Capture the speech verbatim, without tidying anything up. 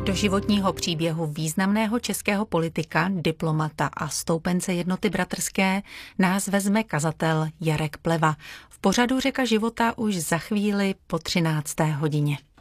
Do životního příběhu významného českého politika, diplomata a stoupence Jednoty bratrské nás vezme kazatel Jarek Pleva. V pořadu Řeka života už za chvíli po třinácté hodině.